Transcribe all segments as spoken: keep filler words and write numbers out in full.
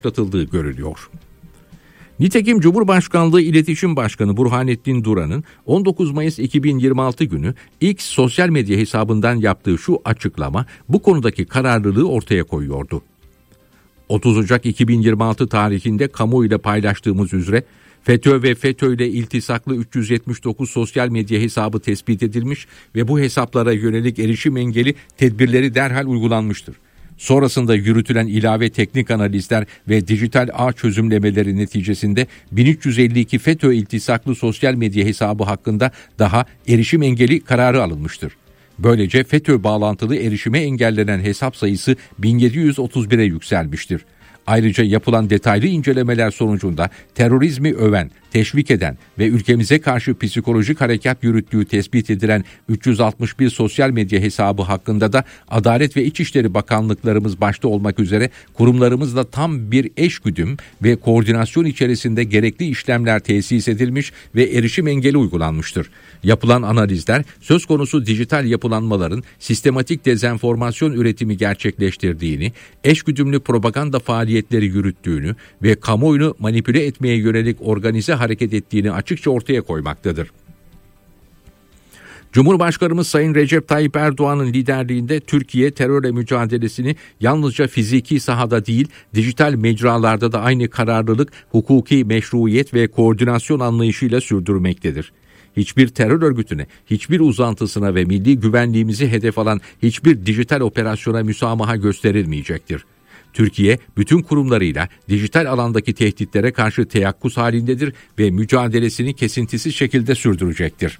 başlatıldığı görülüyor. Nitekim Cumhurbaşkanlığı İletişim Başkanı Burhanettin Duran'ın on dokuz Mayıs iki bin yirmi altı günü X sosyal medya hesabından yaptığı şu açıklama bu konudaki kararlılığı ortaya koyuyordu. otuz Ocak iki bin yirmi altı tarihinde kamuoyuyla paylaştığımız üzere FETÖ ve FETÖ ile iltisaklı üç yüz yetmiş dokuz sosyal medya hesabı tespit edilmiş ve bu hesaplara yönelik erişim engeli tedbirleri derhal uygulanmıştır. Sonrasında yürütülen ilave teknik analizler ve dijital ağ çözümlemeleri neticesinde bin üç yüz elli iki FETÖ iltisaklı sosyal medya hesabı hakkında daha erişim engeli kararı alınmıştır. Böylece FETÖ bağlantılı erişime engellenen hesap sayısı bin yedi yüz otuz bire yükselmiştir. Ayrıca yapılan detaylı incelemeler sonucunda terörizmi öven, teşvik eden ve ülkemize karşı psikolojik harekat yürüttüğü tespit edilen üç yüz altmış bir sosyal medya hesabı hakkında da Adalet ve İçişleri Bakanlıklarımız başta olmak üzere kurumlarımızla tam bir eşgüdüm ve koordinasyon içerisinde gerekli işlemler tesis edilmiş ve erişim engeli uygulanmıştır. Yapılan analizler söz konusu dijital yapılanmaların sistematik dezenformasyon üretimi gerçekleştirdiğini, eşgüdümlü propaganda faaliyetleri yürüttüğünü ve kamuoyunu manipüle etmeye yönelik organize hareket ettiğini açıkça ortaya koymaktadır. Cumhurbaşkanımız Sayın Recep Tayyip Erdoğan'ın liderliğinde Türkiye terörle mücadelesini yalnızca fiziki sahada değil, dijital mecralarda da aynı kararlılık, hukuki meşruiyet ve koordinasyon anlayışıyla sürdürmektedir. Hiçbir terör örgütüne, hiçbir uzantısına ve milli güvenliğimizi hedef alan hiçbir dijital operasyona müsamaha gösterilmeyecektir. Türkiye bütün kurumlarıyla dijital alandaki tehditlere karşı teyakkuz halindedir ve mücadelesini kesintisiz şekilde sürdürecektir.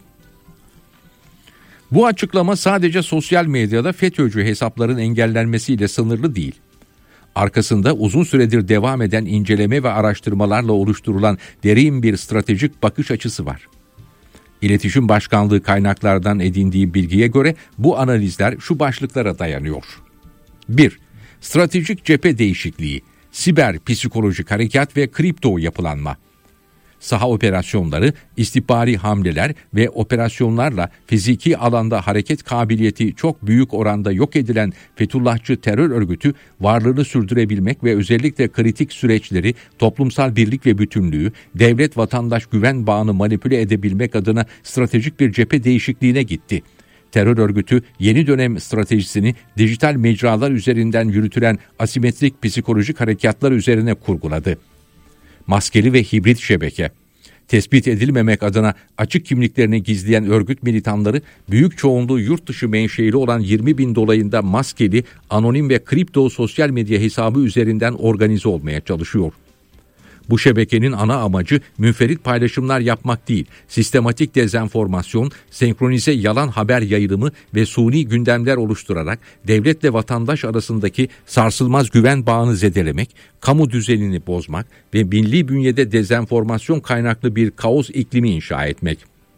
Bu açıklama sadece sosyal medyada FETÖ'cü hesapların engellenmesiyle sınırlı değil. Arkasında uzun süredir devam eden inceleme ve araştırmalarla oluşturulan derin bir stratejik bakış açısı var. İletişim Başkanlığı kaynaklardan edindiği bilgiye göre bu analizler şu başlıklara dayanıyor. bir. Stratejik cephe değişikliği, siber psikolojik harekat ve kripto yapılanma. Saha operasyonları, istihbari hamleler ve operasyonlarla fiziki alanda hareket kabiliyeti çok büyük oranda yok edilen Fethullahçı terör örgütü varlığını sürdürebilmek ve özellikle kritik süreçleri, toplumsal birlik ve bütünlüğü, devlet-vatandaş güven bağını manipüle edebilmek adına stratejik bir cephe değişikliğine gitti. Terör örgütü yeni dönem stratejisini dijital mecralar üzerinden yürütülen asimetrik psikolojik harekatlar üzerine kurguladı. Maskeli ve hibrit şebeke. Tespit edilmemek adına açık kimliklerini gizleyen örgüt militanları büyük çoğunluğu yurt dışı menşeili olan yirmi bin dolayında maskeli, anonim ve kripto sosyal medya hesabı üzerinden organize olmaya çalışıyor. Bu şebekenin ana amacı münferit paylaşımlar yapmak değil, sistematik dezenformasyon, senkronize yalan haber yayılımı ve suni gündemler oluşturarak devletle vatandaş arasındaki sarsılmaz güven bağını zedelemek, kamu düzenini bozmak ve milli bünyede dezenformasyon kaynaklı bir kaos iklimi inşa etmek.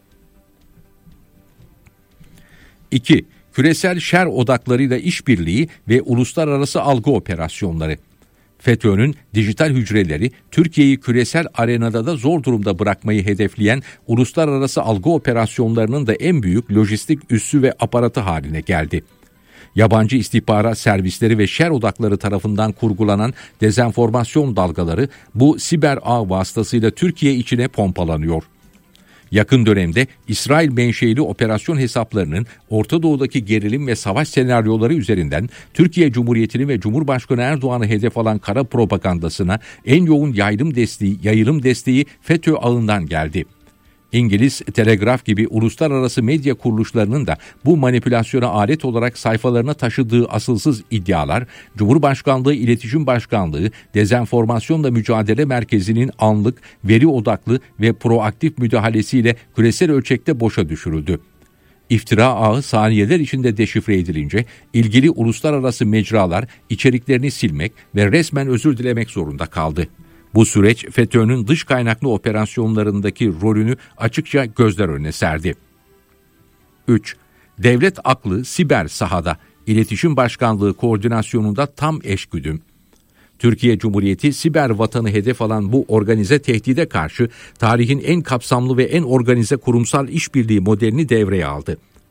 iki. Küresel şer odaklarıyla işbirliği ve uluslararası algı operasyonları. FETÖ'nün dijital hücreleri Türkiye'yi küresel arenada da zor durumda bırakmayı hedefleyen uluslararası algı operasyonlarının da en büyük lojistik üssü ve aparatı haline geldi. Yabancı istihbarat servisleri ve şer odakları tarafından kurgulanan dezenformasyon dalgaları bu siber ağ vasıtasıyla Türkiye içine pompalanıyor. Yakın dönemde İsrail menşeili operasyon hesaplarının Orta Doğu'daki gerilim ve savaş senaryoları üzerinden Türkiye Cumhuriyeti'ni ve Cumhurbaşkanı Erdoğan'ı hedef alan kara propagandasına en yoğun yayılım desteği, yayılım desteği FETÖ ağından geldi. İngiliz Telegraf gibi uluslararası medya kuruluşlarının da bu manipülasyona alet olarak sayfalarına taşıdığı asılsız iddialar, Cumhurbaşkanlığı İletişim Başkanlığı Dezenformasyonla Mücadele Merkezi'nin anlık, veri odaklı ve proaktif müdahalesiyle küresel ölçekte boşa düşürüldü. İftira ağı saniyeler içinde deşifre edilince ilgili uluslararası mecralar içeriklerini silmek ve resmen özür dilemek zorunda kaldı. Bu süreç FETÖ'nün dış kaynaklı operasyonlarındaki rolünü açıkça gözler önüne serdi. üç. Devlet aklı siber sahada, İletişim Başkanlığı koordinasyonunda tam eşgüdüm. Türkiye Cumhuriyeti siber vatanı hedef alan bu organize tehdide karşı tarihin en kapsamlı ve en organize kurumsal işbirliği modelini devreye aldı.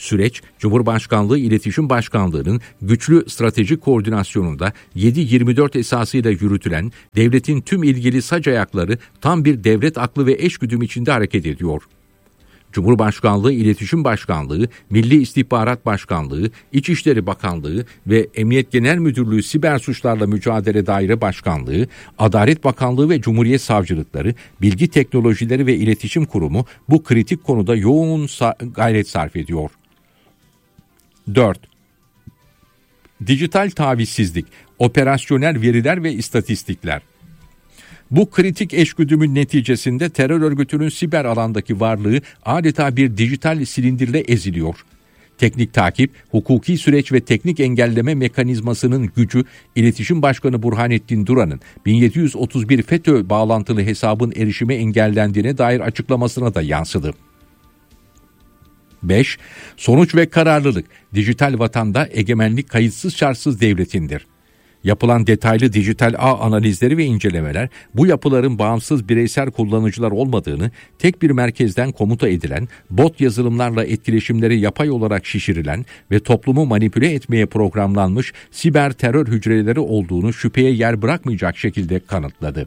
Süreç, Cumhurbaşkanlığı İletişim Başkanlığı'nın güçlü stratejik koordinasyonunda yedi yirmi dört esasıyla yürütülen devletin tüm ilgili sac ayakları tam bir devlet aklı ve eşgüdüm içinde hareket ediyor. Cumhurbaşkanlığı İletişim Başkanlığı, Milli İstihbarat Başkanlığı, İçişleri Bakanlığı ve Emniyet Genel Müdürlüğü Siber Suçlarla Mücadele Daire Başkanlığı, Adalet Bakanlığı ve Cumhuriyet Savcılıkları, Bilgi Teknolojileri ve İletişim Kurumu bu kritik konuda yoğun sa- gayret sarf ediyor. dört. Dijital tavizsizlik, operasyonel veriler ve istatistikler. Bu kritik eşgüdümün neticesinde terör örgütünün siber alandaki varlığı adeta bir dijital silindirle eziliyor. Teknik takip, hukuki süreç ve teknik engelleme mekanizmasının gücü, İletişim Başkanı Burhanettin Duran'ın bin yedi yüz otuz bir FETÖ bağlantılı hesabın erişime engellendiğine dair açıklamasına da yansıdı. beş. Sonuç ve kararlılık, dijital vatanda egemenlik kayıtsız şartsız devletindir. Yapılan detaylı dijital ağ analizleri ve incelemeler, bu yapıların bağımsız bireysel kullanıcılar olmadığını, tek bir merkezden komuta edilen, bot yazılımlarla etkileşimleri yapay olarak şişirilen ve toplumu manipüle etmeye programlanmış siber terör hücreleri olduğunu şüpheye yer bırakmayacak şekilde kanıtladı.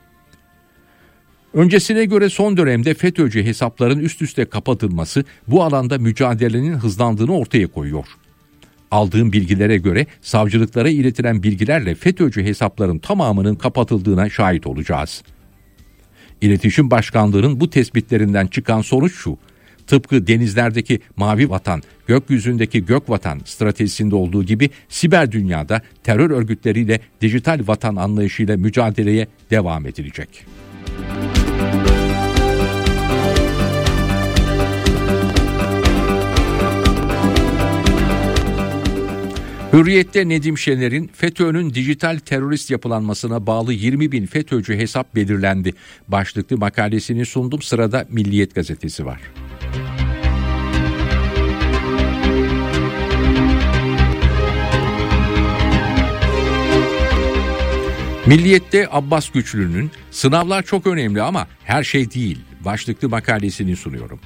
Öncesine göre son dönemde FETÖ'cü hesapların üst üste kapatılması bu alanda mücadelenin hızlandığını ortaya koyuyor. Aldığım bilgilere göre savcılıklara iletilen bilgilerle FETÖ'cü hesapların tamamının kapatıldığına şahit olacağız. İletişim Başkanlığı'nın bu tespitlerinden çıkan sonuç şu: tıpkı denizlerdeki mavi vatan, gökyüzündeki gök vatan stratejisinde olduğu gibi siber dünyada terör örgütleriyle dijital vatan anlayışıyla mücadeleye devam edilecek. Hürriyet'te Nedim Şener'in FETÖ'nün dijital terörist yapılanmasına bağlı yirmi bin FETÖ'cü hesap belirlendi başlıklı makalesini sundum. Sırada Milliyet gazetesi var. Milliyet'te Abbas Güçlü'nün "Sınavlar çok önemli ama her şey değil" başlıklı makalesini sunuyorum.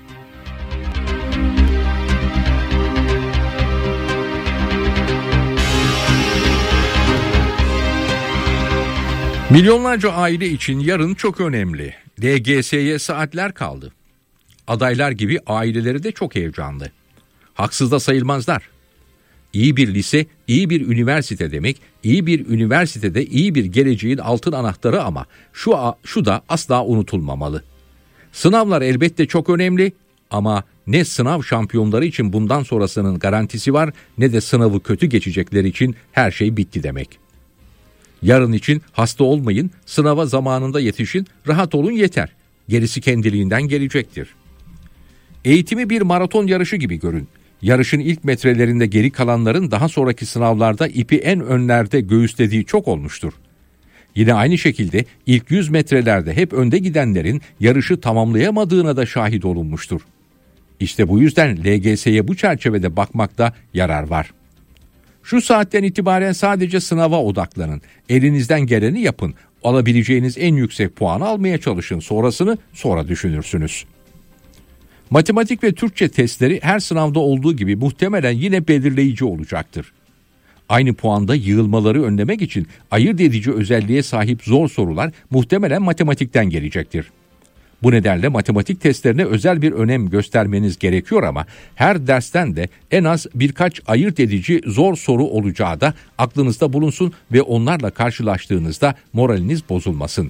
Milyonlarca aile için yarın çok önemli. L G S'ye saatler kaldı. Adaylar gibi aileleri de çok heyecanlı. Haksız da sayılmazlar. İyi bir lise, iyi bir üniversite demek, iyi bir üniversitede iyi bir geleceğin altın anahtarı ama şu, şu da asla unutulmamalı. Sınavlar elbette çok önemli ama ne sınav şampiyonları için bundan sonrasının garantisi var ne de sınavı kötü geçecekleri için her şey bitti demek. Yarın için hasta olmayın, sınava zamanında yetişin, rahat olun yeter. Gerisi kendiliğinden gelecektir. Eğitimi bir maraton yarışı gibi görün. Yarışın ilk metrelerinde geri kalanların daha sonraki sınavlarda ipi en önlerde göğüslediği çok olmuştur. Yine aynı şekilde ilk yüz metrelerde hep önde gidenlerin yarışı tamamlayamadığına da şahit olunmuştur. İşte bu yüzden L G S'ye bu çerçevede bakmakta yarar var. Şu saatten itibaren sadece sınava odaklanın. Elinizden geleni yapın. Alabileceğiniz en yüksek puanı almaya çalışın. Sonrasını sonra düşünürsünüz. Matematik ve Türkçe testleri her sınavda olduğu gibi muhtemelen yine belirleyici olacaktır. Aynı puanda yığılmaları önlemek için ayırt edici özelliğe sahip zor sorular muhtemelen matematikten gelecektir. Bu nedenle matematik testlerine özel bir önem göstermeniz gerekiyor ama her dersten de en az birkaç ayırt edici zor soru olacağı da aklınızda bulunsun ve onlarla karşılaştığınızda moraliniz bozulmasın.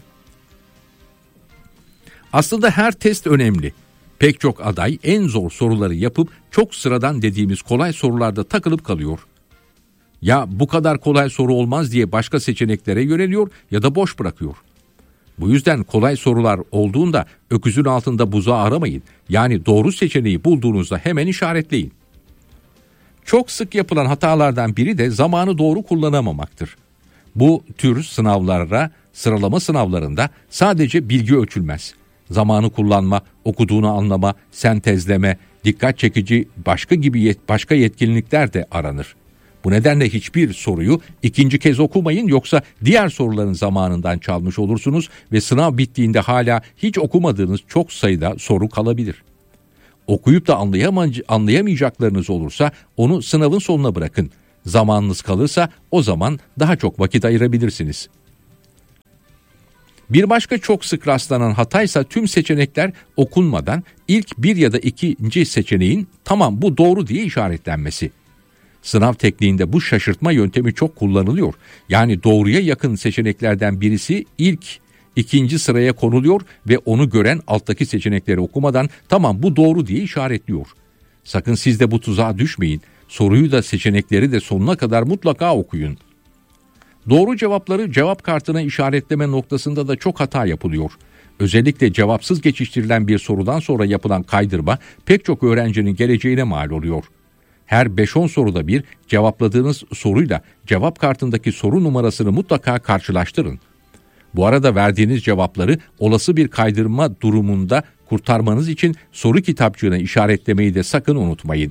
Aslında her test önemli. Pek çok aday en zor soruları yapıp çok sıradan dediğimiz kolay sorularda takılıp kalıyor. Ya bu kadar kolay soru olmaz diye başka seçeneklere yöneliyor ya da boş bırakıyor. Bu yüzden kolay sorular olduğunda öküzün altında buzağı aramayın. Yani doğru seçeneği bulduğunuzda hemen işaretleyin. Çok sık yapılan hatalardan biri de zamanı doğru kullanamamaktır. Bu tür sınavlara, sıralama sınavlarında sadece bilgi ölçülmez. Zamanı kullanma, okuduğunu anlama, sentezleme, dikkat çekici başka gibi yet, başka yetkinlikler de aranır. Bu nedenle hiçbir soruyu ikinci kez okumayın, yoksa diğer soruların zamanından çalmış olursunuz ve sınav bittiğinde hala hiç okumadığınız çok sayıda soru kalabilir. Okuyup da anlayamay- anlayamayacaklarınız olursa onu sınavın sonuna bırakın. Zamanınız kalırsa o zaman daha çok vakit ayırabilirsiniz. Bir başka çok sık rastlanan hataysa tüm seçenekler okunmadan ilk bir ya da ikinci seçeneğin tamam bu doğru diye işaretlenmesi. Sınav tekniğinde bu şaşırtma yöntemi çok kullanılıyor. Yani doğruya yakın seçeneklerden birisi ilk ikinci sıraya konuluyor ve onu gören alttaki seçenekleri okumadan tamam bu doğru diye işaretliyor. Sakın siz de bu tuzağa düşmeyin. Soruyu da seçenekleri de sonuna kadar mutlaka okuyun. Doğru cevapları cevap kartına işaretleme noktasında da çok hata yapılıyor. Özellikle cevapsız geçiştirilen bir sorudan sonra yapılan kaydırma pek çok öğrencinin geleceğine mal oluyor. Her beş on soruda bir cevapladığınız soruyla cevap kartındaki soru numarasını mutlaka karşılaştırın. Bu arada verdiğiniz cevapları olası bir kaydırma durumunda kurtarmanız için soru kitapçığına işaretlemeyi de sakın unutmayın.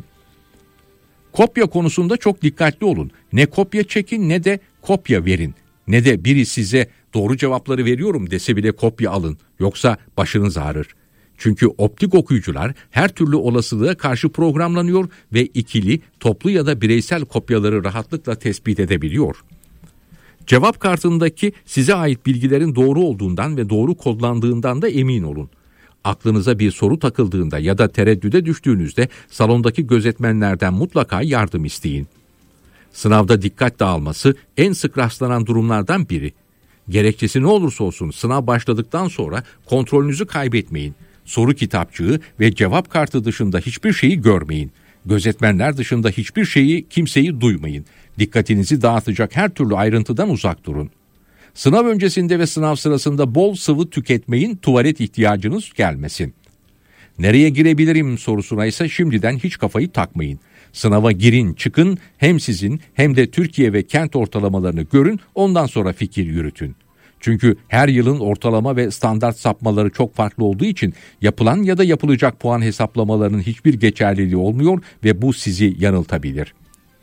Kopya konusunda çok dikkatli olun. Ne kopya çekin ne de kopya verin. Ne de biri size doğru cevapları veriyorum dese bile kopya alın. Yoksa başınız ağrır. Çünkü optik okuyucular her türlü olasılığa karşı programlanıyor ve ikili, toplu ya da bireysel kopyaları rahatlıkla tespit edebiliyor. Cevap kartındaki size ait bilgilerin doğru olduğundan ve doğru kodlandığından da emin olun. Aklınıza bir soru takıldığında ya da tereddüde düştüğünüzde salondaki gözetmenlerden mutlaka yardım isteyin. Sınavda dikkat dağılması en sık rastlanan durumlardan biri. Gerekçesi ne olursa olsun sınav başladıktan sonra kontrolünüzü kaybetmeyin. Soru kitapçığı ve cevap kartı dışında hiçbir şeyi görmeyin. Gözetmenler dışında hiçbir şeyi, kimseyi duymayın. Dikkatinizi dağıtacak her türlü ayrıntıdan uzak durun. Sınav öncesinde ve sınav sırasında bol sıvı tüketmeyin, tuvalet ihtiyacınız gelmesin. Nereye girebilirim sorusuna ise şimdiden hiç kafayı takmayın. Sınava girin, çıkın, hem sizin hem de Türkiye ve kent ortalamalarını görün, ondan sonra fikir yürütün. Çünkü her yılın ortalama ve standart sapmaları çok farklı olduğu için yapılan ya da yapılacak puan hesaplamalarının hiçbir geçerliliği olmuyor ve bu sizi yanıltabilir.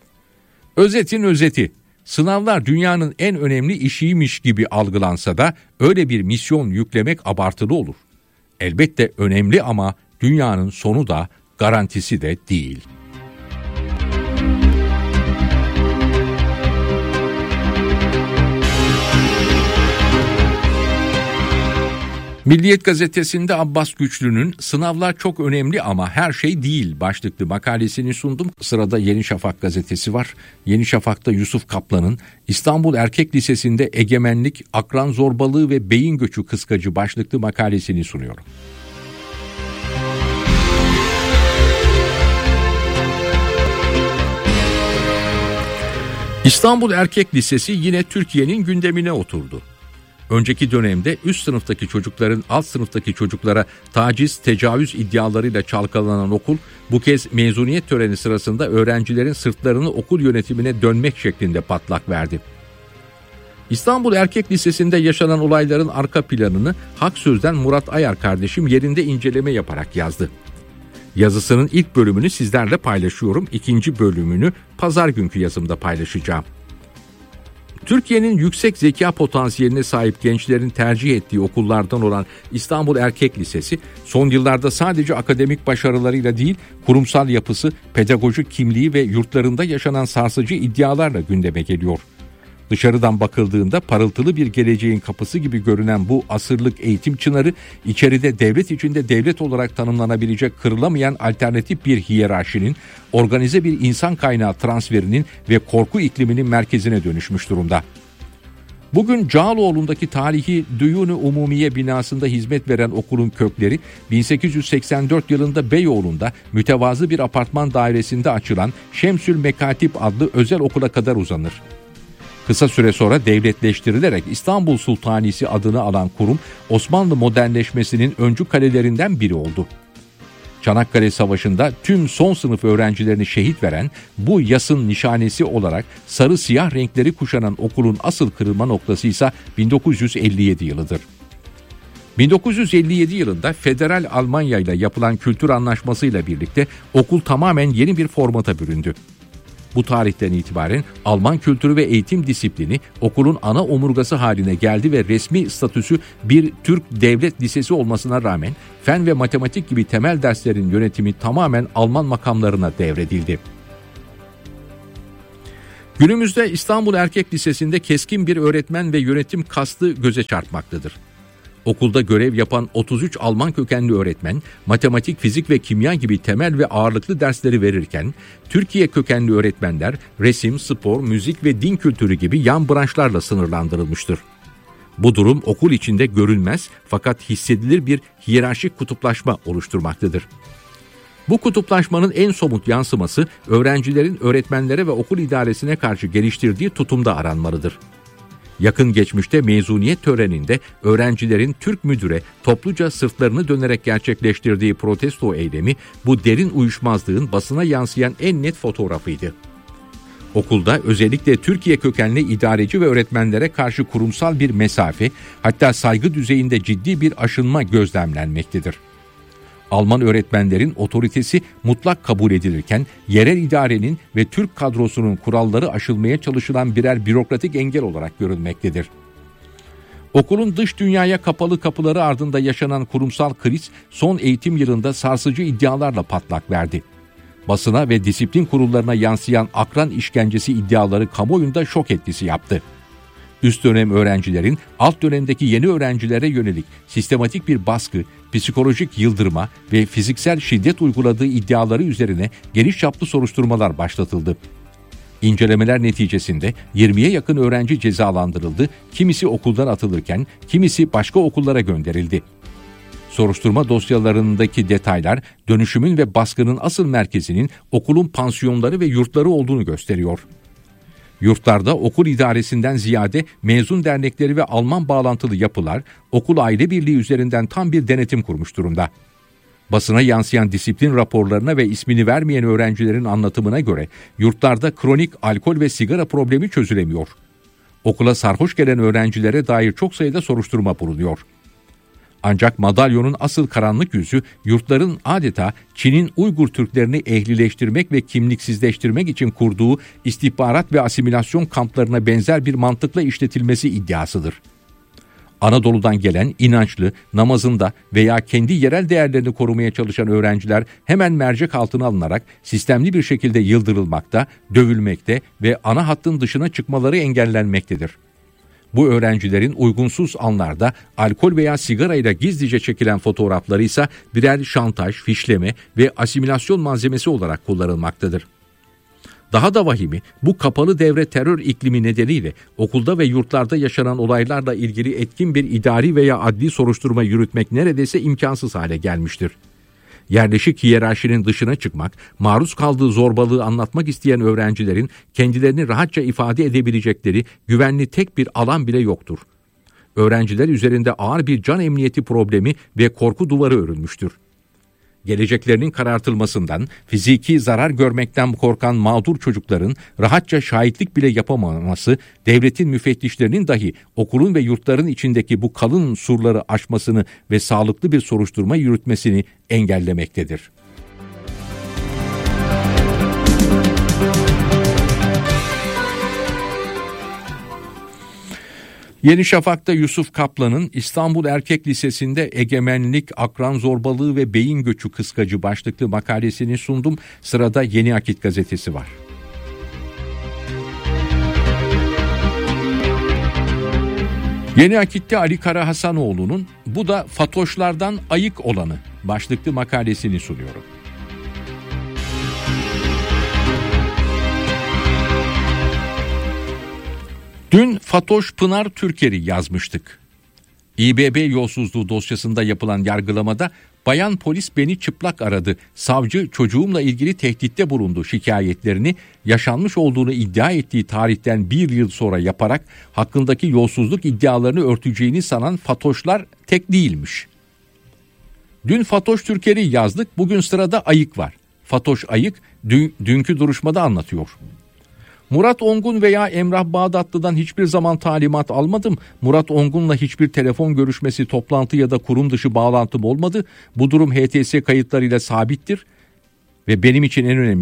Özetin özeti. Sınavlar dünyanın en önemli işiymiş gibi algılansa da öyle bir misyon yüklemek abartılı olur. Elbette önemli ama dünyanın sonu da garantisi de değil. Milliyet gazetesinde Abbas Güçlü'nün "Sınavlar çok önemli ama her şey değil" başlıklı makalesini sundum. Sırada Yeni Şafak gazetesi var. Yeni Şafak'ta Yusuf Kaplan'ın "İstanbul Erkek Lisesi'nde Egemenlik, Akran Zorbalığı ve Beyin Göçü Kıskacı" başlıklı makalesini sunuyorum. İstanbul Erkek Lisesi yine Türkiye'nin gündemine oturdu. Önceki dönemde üst sınıftaki çocukların alt sınıftaki çocuklara taciz, tecavüz iddialarıyla çalkalanan okul, bu kez mezuniyet töreni sırasında öğrencilerin sırtlarını okul yönetimine dönmek şeklinde patlak verdi. İstanbul Erkek Lisesi'nde yaşanan olayların arka planını Hak Söz'den Murat Ayar kardeşim yerinde inceleme yaparak yazdı. Yazısının ilk bölümünü sizlerle paylaşıyorum, ikinci bölümünü pazar günkü yazımda paylaşacağım. Türkiye'nin yüksek zeka potansiyeline sahip gençlerin tercih ettiği okullardan olan İstanbul Erkek Lisesi, son yıllarda sadece akademik başarılarıyla değil, kurumsal yapısı, pedagojik kimliği ve yurtlarında yaşanan sarsıcı iddialarla gündeme geliyor. Dışarıdan bakıldığında parıltılı bir geleceğin kapısı gibi görünen bu asırlık eğitim çınarı, içeride devlet içinde devlet olarak tanımlanabilecek kırılamayan alternatif bir hiyerarşinin, organize bir insan kaynağı transferinin ve korku ikliminin merkezine dönüşmüş durumda. Bugün Cağaloğlu'ndaki tarihi Düyun-u Umumiye binasında hizmet veren okulun kökleri, bin sekiz yüz seksen dört yılında Beyoğlu'nda mütevazı bir apartman dairesinde açılan Şemsül Mekatip adlı özel okula kadar uzanır. Kısa süre sonra devletleştirilerek İstanbul Sultanisi adını alan kurum, Osmanlı modernleşmesinin öncü kalelerinden biri oldu. Çanakkale Savaşı'nda tüm son sınıf öğrencilerini şehit veren bu yasın nişanesi olarak sarı siyah renkleri kuşanan okulun asıl kırılma noktası ise bin dokuz yüz elli yedi yılıdır. bin dokuz yüz elli yedi yılında Federal Almanya ile yapılan kültür anlaşmasıyla birlikte okul tamamen yeni bir formata büründü. Bu tarihten itibaren Alman kültürü ve eğitim disiplini okulun ana omurgası haline geldi ve resmi statüsü bir Türk devlet lisesi olmasına rağmen fen ve matematik gibi temel derslerin yönetimi tamamen Alman makamlarına devredildi. Günümüzde İstanbul Erkek Lisesi'nde keskin bir öğretmen ve yönetim kastı göze çarpmaktadır. Okulda görev yapan otuz üç Alman kökenli öğretmen, matematik, fizik ve kimya gibi temel ve ağırlıklı dersleri verirken, Türkiye kökenli öğretmenler resim, spor, müzik ve din kültürü gibi yan branşlarla sınırlandırılmıştır. Bu durum okul içinde görülmez fakat hissedilir bir hiyerarşik kutuplaşma oluşturmaktadır. Bu kutuplaşmanın en somut yansıması öğrencilerin öğretmenlere ve okul idaresine karşı geliştirdiği tutumda aranmalıdır. Yakın geçmişte mezuniyet töreninde öğrencilerin Türk müdüre topluca sırtlarını dönerek gerçekleştirdiği protesto eylemi bu derin uyuşmazlığın basına yansıyan en net fotoğrafıydı. Okulda özellikle Türkiye kökenli idareci ve öğretmenlere karşı kurumsal bir mesafe, hatta saygı düzeyinde ciddi bir aşınma gözlemlenmektedir. Alman öğretmenlerin otoritesi mutlak kabul edilirken yerel idarenin ve Türk kadrosunun kuralları aşılmaya çalışılan birer bürokratik engel olarak görülmektedir. Okulun dış dünyaya kapalı kapıları ardında yaşanan kurumsal kriz son eğitim yılında sarsıcı iddialarla patlak verdi. Basına ve disiplin kurullarına yansıyan akran işkencesi iddiaları kamuoyunda şok etkisi yaptı. Üst dönem öğrencilerin alt dönemdeki yeni öğrencilere yönelik sistematik bir baskı, psikolojik yıldırma ve fiziksel şiddet uyguladığı iddiaları üzerine geniş çaplı soruşturmalar başlatıldı. İncelemeler neticesinde yirmiye yakın öğrenci cezalandırıldı, kimisi okuldan atılırken kimisi başka okullara gönderildi. Soruşturma dosyalarındaki detaylar dönüşümün ve baskının asıl merkezinin okulun pansiyonları ve yurtları olduğunu gösteriyor. Yurtlarda okul idaresinden ziyade mezun dernekleri ve Alman bağlantılı yapılar okul aile birliği üzerinden tam bir denetim kurmuş durumda. Basına yansıyan disiplin raporlarına ve ismini vermeyen öğrencilerin anlatımına göre yurtlarda kronik alkol ve sigara problemi çözülemiyor. Okula sarhoş gelen öğrencilere dair çok sayıda soruşturma bulunuyor. Ancak madalyonun asıl karanlık yüzü yurtların adeta Çin'in Uygur Türklerini ehlileştirmek ve kimliksizleştirmek için kurduğu istihbarat ve asimilasyon kamplarına benzer bir mantıkla işletilmesi iddiasıdır. Anadolu'dan gelen inançlı, namazında veya kendi yerel değerlerini korumaya çalışan öğrenciler hemen mercek altına alınarak sistemli bir şekilde yıldırılmakta, dövülmekte ve ana hattın dışına çıkmaları engellenmektedir. Bu öğrencilerin uygunsuz anlarda alkol veya sigarayla gizlice çekilen fotoğrafları ise birer şantaj, fişleme ve asimilasyon malzemesi olarak kullanılmaktadır. Daha da vahimi, bu kapalı devre terör iklimi nedeniyle okulda ve yurtlarda yaşanan olaylarla ilgili etkin bir idari veya adli soruşturma yürütmek neredeyse imkansız hale gelmiştir. Yerleşik hiyerarşinin dışına çıkmak, maruz kaldığı zorbalığı anlatmak isteyen öğrencilerin kendilerini rahatça ifade edebilecekleri güvenli tek bir alan bile yoktur. Öğrenciler üzerinde ağır bir can emniyeti problemi ve korku duvarı örülmüştür. Geleceklerinin karartılmasından, fiziki zarar görmekten korkan mağdur çocukların rahatça şahitlik bile yapamaması, devletin müfettişlerinin dahi okulun ve yurtların içindeki bu kalın surları aşmasını ve sağlıklı bir soruşturma yürütmesini engellemektedir. Yeni Şafak'ta Yusuf Kaplan'ın İstanbul Erkek Lisesi'nde egemenlik, akran zorbalığı ve beyin göçü kıskacı başlıklı makalesini sundum. Sırada Yeni Akit gazetesi var. Yeni Akit'te Ali Kara Hasanoğlu'nun "Bu da Fatoşlardan ayık olanı" başlıklı makalesini sunuyorum. Dün Fatoş Pınar Türker'i yazmıştık. İBB yolsuzluğu dosyasında yapılan yargılamada bayan polis beni çıplak aradı, savcı çocuğumla ilgili tehditte bulundu şikayetlerini yaşanmış olduğunu iddia ettiği tarihten bir yıl sonra yaparak hakkındaki yolsuzluk iddialarını örteceğini sanan Fatoşlar tek değilmiş. Dün Fatoş Türker'i yazdık, bugün sırada Ayık var. Fatoş Ayık dün, dünkü duruşmada anlatıyor. Murat Ongun veya Emrah Bağdatlı'dan hiçbir zaman talimat almadım. Murat Ongun'la hiçbir telefon görüşmesi, toplantı ya da kurum dışı bağlantım olmadı. Bu durum H T S kayıtlarıyla sabittir. Ve benim için en önemlisi,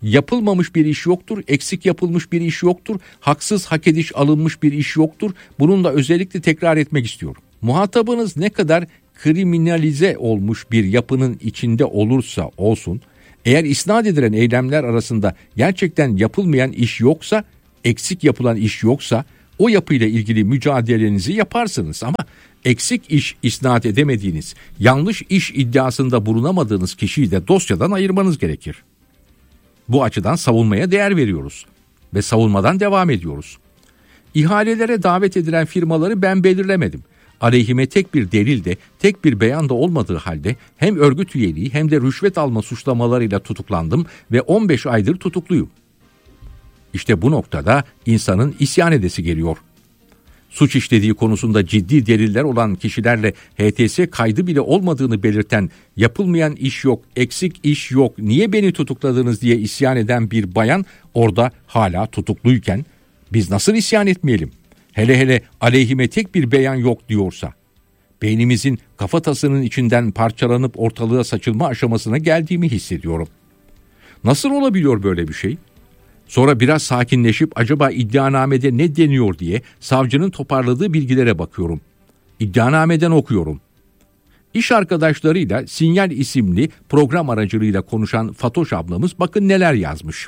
Yapılmamış bir iş yoktur, eksik yapılmış bir iş yoktur, haksız hak ediş alınmış bir iş yoktur. Bunun da özellikle tekrar etmek istiyorum. Muhatabınız ne kadar kriminalize olmuş bir yapının içinde olursa olsun, eğer isnat edilen eylemler arasında gerçekten yapılmayan iş yoksa, eksik yapılan iş yoksa o yapıyla ilgili mücadelenizi yaparsınız. Ama eksik iş isnat edemediğiniz, yanlış iş iddiasında bulunamadığınız kişiyi de dosyadan ayırmanız gerekir. Bu açıdan savunmaya değer veriyoruz ve savunmadan devam ediyoruz. İhalelere davet edilen firmaları ben belirlemedim. Aleyhime tek bir delil de, tek bir beyan da olmadığı halde hem örgüt üyeliği hem de rüşvet alma suçlamalarıyla tutuklandım ve on beş aydır tutukluyum. İşte bu noktada insanın isyan edesi geliyor. Suç işlediği konusunda ciddi deliller olan kişilerle H T S kaydı bile olmadığını belirten, yapılmayan iş yok, eksik iş yok, niye beni tutukladınız diye isyan eden bir bayan orada hala tutukluyken biz nasıl isyan etmeyelim? Hele hele aleyhime tek bir beyan yok diyorsa. Beynimizin kafatasının içinden parçalanıp ortalığa saçılma aşamasına geldiğimi hissediyorum. Nasıl olabiliyor böyle bir şey? Sonra biraz sakinleşip acaba iddianamede ne deniyor diye savcının toparladığı bilgilere bakıyorum. İddianameden okuyorum. İş arkadaşlarıyla Sinyal isimli program aracılığıyla konuşan Fatoş ablamız bakın neler yazmış.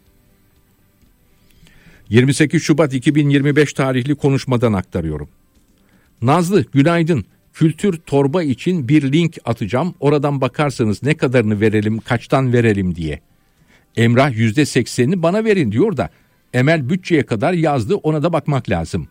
yirmi sekiz Şubat iki bin yirmi beş tarihli konuşmadan aktarıyorum. Nazlı, günaydın. Kültür torba için bir link atacağım. Oradan bakarsanız ne kadarını verelim, kaçtan verelim diye. Emrah yüzde seksenini bana verin diyor da Emel bütçeye kadar yazdı, ona da bakmak lazım.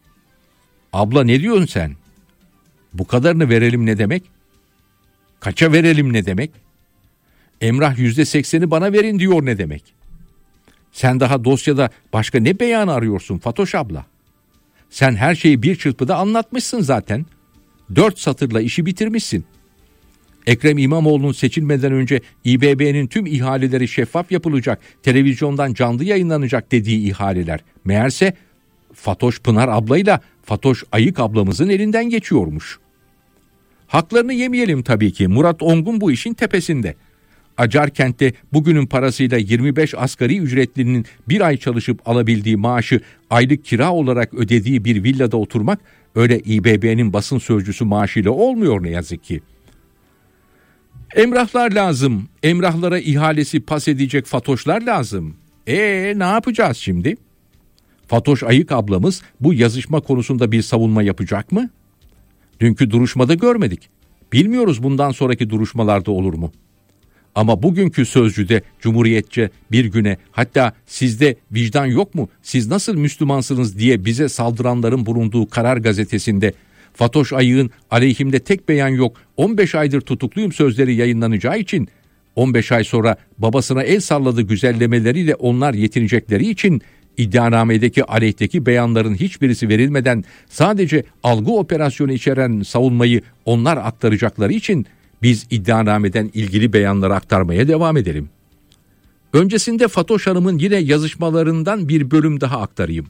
Abla ne diyorsun sen? Bu kadarını verelim ne demek? Kaça verelim ne demek? Emrah yüzde sekseni bana verin diyor ne demek? Sen daha dosyada başka ne beyanı arıyorsun Fatoş abla? Sen her şeyi bir çırpıda anlatmışsın zaten. Dört satırla işi bitirmişsin. Ekrem İmamoğlu'nun seçilmeden önce İ B B'nin tüm ihaleleri şeffaf yapılacak, televizyondan canlı yayınlanacak dediği ihaleler meğerse Fatoş Pınar ablayla Fatoş Ayık ablamızın elinden geçiyormuş. Haklarını yemeyelim tabii ki. Murat Ongun bu işin tepesinde. Acarkent'te bugünün parasıyla yirmi beş asgari ücretlinin bir ay çalışıp alabildiği maaşı aylık kira olarak ödediği bir villada oturmak öyle İ B B'nin basın sözcüsü maaşıyla olmuyor ne yazık ki. Emrahlar lazım. Emrahlara ihalesi pas edecek Fatoşlar lazım. Ee ne yapacağız şimdi? Fatoş Ayık ablamız bu yazışma konusunda bir savunma yapacak mı? Dünkü duruşmada görmedik. Bilmiyoruz bundan sonraki duruşmalarda olur mu? Ama bugünkü Sözcü'de Cumhuriyetçe bir güne, hatta sizde vicdan yok mu, siz nasıl Müslümansınız diye bize saldıranların bulunduğu Karar Gazetesi'nde Fatoş Ayık'ın aleyhimde tek beyan yok, on beş aydır tutukluyum sözleri yayınlanacağı için, on beş ay sonra babasına el salladığı güzellemeleriyle onlar yetinecekleri için iddianamedeki aleyhteki beyanların hiçbirisi verilmeden sadece algı operasyonu içeren savunmayı onlar aktaracakları için biz iddianameden ilgili beyanları aktarmaya devam edelim. Öncesinde Fatoş Hanım'ın yine yazışmalarından bir bölüm daha aktarayım.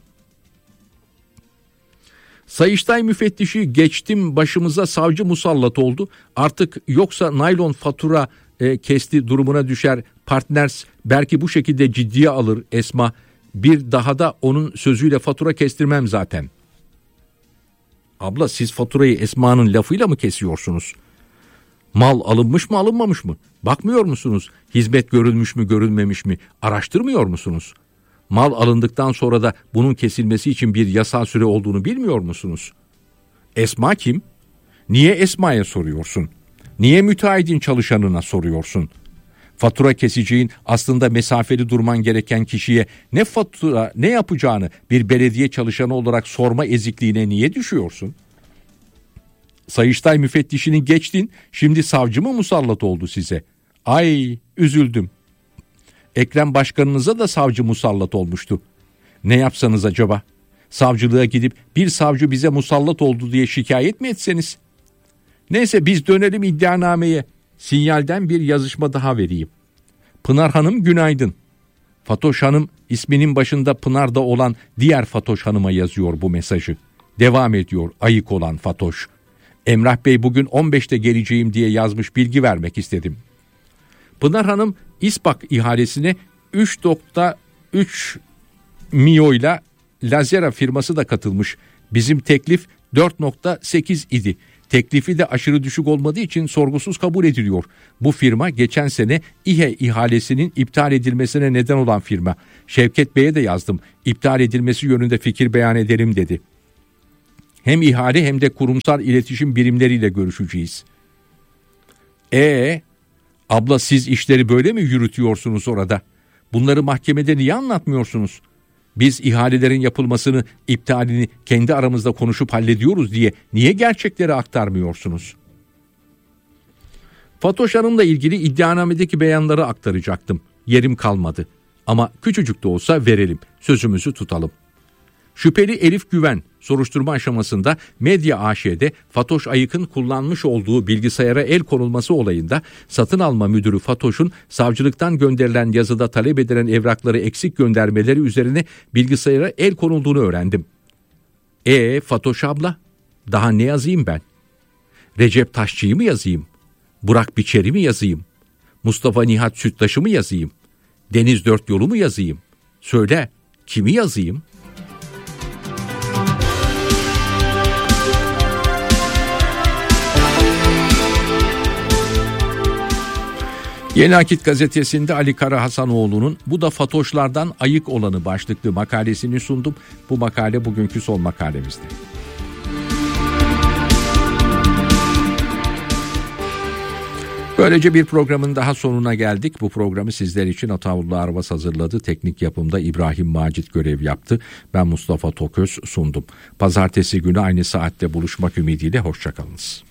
Sayıştay müfettişi geçtim başımıza savcı musallat oldu. Artık yoksa naylon fatura e, kesti durumuna düşer. Partners belki bu şekilde ciddiye alır Esma. Bir daha da onun sözüyle fatura kestirmem zaten. Abla siz faturayı Esma'nın lafıyla mı kesiyorsunuz? Mal alınmış mı alınmamış mı? Bakmıyor musunuz? Hizmet görülmüş mü görülmemiş mi? Araştırmıyor musunuz? Mal alındıktan sonra da bunun kesilmesi için bir yasal süre olduğunu bilmiyor musunuz? Esma kim? Niye Esma'ya soruyorsun? Niye müteahhidin çalışanına soruyorsun? Fatura keseceğin aslında mesafeli durman gereken kişiye ne fatura ne yapacağını bir belediye çalışanı olarak sorma ezikliğine niye düşüyorsun? Sayıştay müfettişini geçtin, şimdi savcı mı musallat oldu size? Ay üzüldüm. Ekrem başkanınıza da savcı musallat olmuştu. Ne yapsanız acaba? Savcılığa gidip bir savcı bize musallat oldu diye şikayet mi etseniz? Neyse biz dönelim iddianameye. Sinyalden bir yazışma daha vereyim. Pınar Hanım günaydın. Fatoş Hanım isminin başında Pınar'da olan diğer Fatoş Hanım'a yazıyor bu mesajı. Devam ediyor ayık olan Fatoş. Emrah Bey bugün on beşte geleceğim diye yazmış, bilgi vermek istedim. Pınar Hanım İSPAK ihalesine üç nokta üç miyoyla Lazera firması da katılmış. Bizim teklif dört nokta sekiz idi. Teklifi de aşırı düşük olmadığı için sorgusuz kabul ediliyor. Bu firma geçen sene İHE ihalesinin iptal edilmesine neden olan firma. Şevket Bey'e de yazdım. İptal edilmesi yönünde fikir beyan ederim dedi. Hem ihale hem de kurumsal iletişim birimleriyle görüşeceğiz. Ee, abla siz işleri böyle mi yürütüyorsunuz orada? Bunları mahkemede niye anlatmıyorsunuz? Biz ihalelerin yapılmasını, iptalini kendi aramızda konuşup hallediyoruz diye niye gerçekleri aktarmıyorsunuz? Fatoş Hanım'la ilgili iddianamedeki beyanları aktaracaktım. Yerim kalmadı. Ama küçücük de olsa verelim. Sözümüzü tutalım. Şüpheli Elif Güven soruşturma aşamasında Medya A Ş'de Fatoş Ayık'ın kullanmış olduğu bilgisayara el konulması olayında satın alma müdürü Fatoş'un savcılıktan gönderilen yazıda talep edilen evrakları eksik göndermeleri üzerine bilgisayara el konulduğunu öğrendim. E Fatoş abla, daha ne yazayım ben? Recep Taşçı'yı mı yazayım? Burak Biçer'i mi yazayım? Mustafa Nihat Süttaş'ı mı yazayım? Deniz Dörtyol'u mu yazayım? Söyle, kimi yazayım? Yeni Akit gazetesinde Ali Kara Hasanoğlu'nun "Bu da Fatoşlardan ayık olanı" başlıklı makalesini sundum. Bu makale bugünkü son makalemizdi. Böylece bir programın daha sonuna geldik. Bu programı sizler için Atavullah Arvas hazırladı. Teknik yapımda İbrahim Macit görev yaptı. Ben Mustafa Toköz sundum. Pazartesi günü aynı saatte buluşmak ümidiyle hoşçakalınız.